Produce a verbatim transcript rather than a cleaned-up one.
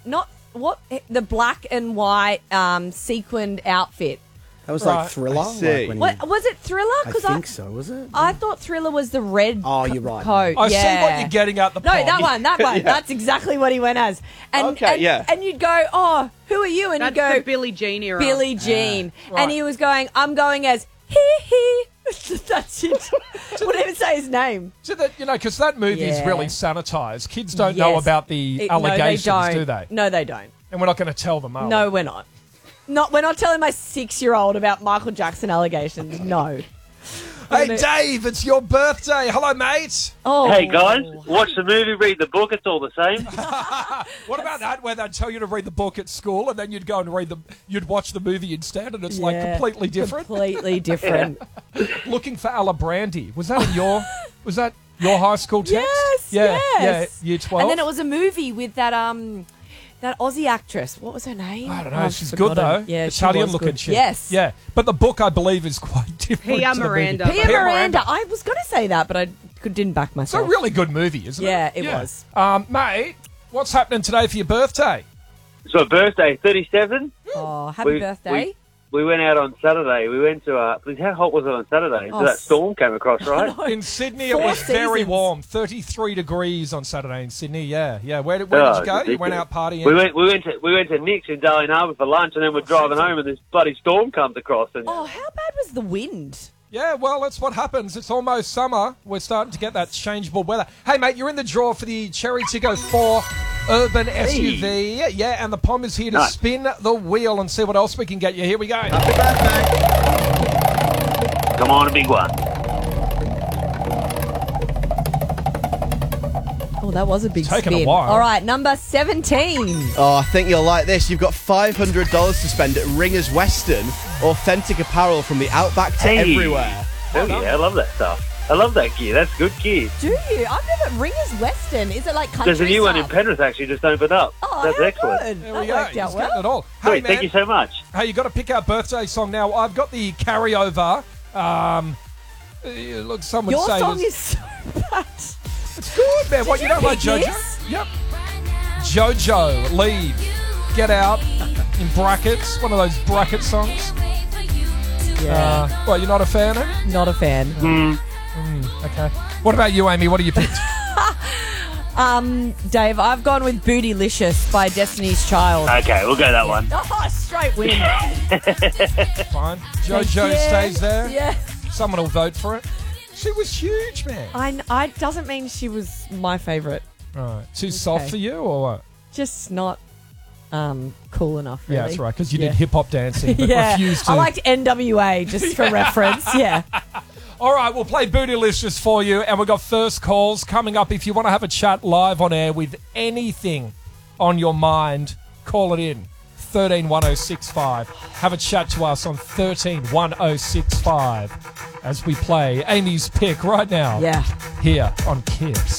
not what the black and white um, sequined outfit. That was Right, like Thriller. I see. Like when What you- was it? Thriller? I 'Cause think so, was it? I thought Thriller was the red Oh, co- you're right. coat. I yeah. see what you're getting at the No, pond. that one, that one. That's exactly what he went as. And, Okay, and, yeah. And you'd go, oh, who are you? And That's you'd go, the Billie Jean era. Billie Jean. right. And he was going, I'm going as hee hee. That's it. Wouldn't even say his name. So that, you know, because that movie is Yeah. really sanitized. Kids don't know Yes. about the It- allegations, no, they don't. do they? No, they don't. And we're not going to tell them, are we? No, we're not. Not. We're not telling my six-year-old about Michael Jackson allegations. No. Hey, Dave, it's your birthday. Hello, mate. Oh. Hey guys, watch the movie, read the book, it's all the same. What about that where they'd tell you to read the book at school and then you'd go and read the, you'd watch the movie instead and it's like Yeah. completely different? Completely different. Looking for Alla Brandy. Was that in your, was that your high school text? Yes, Yeah, yes. yeah, year twelve. And then it was a movie with that um that Aussie actress. What was her name? I don't know. Oh, I've She's good forgotten. though. Yeah, she Italian was looking good. chick. Yes. Yeah. But the book, I believe, is quite different. Pia to the movie. Miranda. Pia, Pia Miranda. I was going to say that, but I could, didn't back It's a myself. really good movie, isn't Yeah, it? it was. Um, mate, what's happening today for your birthday? So birthday, thirty-seven. Oh, happy We- birthday! We went out on Saturday. We went to, uh, how hot was it on Saturday? Oh, So that s- storm came across, right? In Sydney, it Four was very seasons. warm, thirty-three degrees on Saturday in Sydney. Yeah, yeah. Where did, where did Oh, you go? You ridiculous. went out partying. We went, we went to, we went to Nick's in Darling Harbour for lunch, and then we're driving home, and this bloody storm comes across. And Oh, how bad was the wind? Yeah, well, that's what happens. It's almost summer. We're starting to get that changeable weather. Hey, mate, you're in the draw for the Cherry Tiggo four Urban S U V. Yeah, and the Pom is here to Nice. spin the wheel and see what else we can get you. Here we go. Happy birthday. come on, a big one. Oh, that was a big Taken a spin. while. All right, number seventeen. Oh, I think you'll like this. You've got five hundred dollars to spend at Ringers Western. Authentic apparel from the Outback to Hey. everywhere. Oh yeah, I love that stuff. I love that gear. That's good gear. Do you? I've never. Ringers Western. Is it like country There's a new one in stuff? Penrith actually just opened up. Oh, That's how excellent. good. There That we go. worked He's out getting well. it all. Hey, Sweet, man. thank you so much. Hey, you got to pick our birthday song now. I've got the carryover. Um, uh, look, some would Your say song it's, is so bad. it's good, man. What, Did you you don't like pick JoJo? this? Yep. JoJo, lead, get out, in brackets. One of those bracket songs. Yeah. Uh, well, you're not a fan of it? Not a fan. Mm. Okay. What about you, Amy? What do you pick? Um, Dave, I've gone with Bootylicious by Destiny's Child. Okay, we'll go that one. Oh, straight win. Fine. JoJo Yeah, stays there. Yeah. Someone will vote for it. She was huge, man. I, I doesn't mean she was my favourite. Right. Too soft Okay. for you, or what? Just not um, cool enough, really. Yeah, that's right. Because you Yeah. did hip hop dancing, but Yeah. refused to. I liked N W A, just for reference. Yeah. All right, we'll play Bootylicious for you, and we've got first calls coming up. If you want to have a chat live on air with anything on your mind, call it in. thirteen one oh six five. Have a chat to us on thirteen one oh six five as we play Amy's pick right now Yeah. here on Kiss.